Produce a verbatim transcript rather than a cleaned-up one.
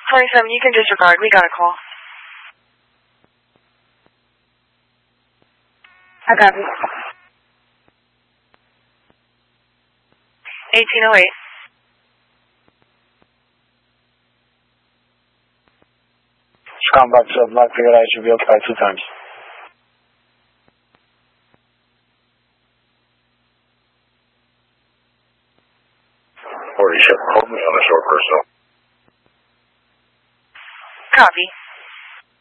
twenty-seven, you can disregard. We got a call. I copy. eighteen oh eight. Come back to Black Figure, I should be occupied two times. forty-seven, hold me on the short personal. Copy.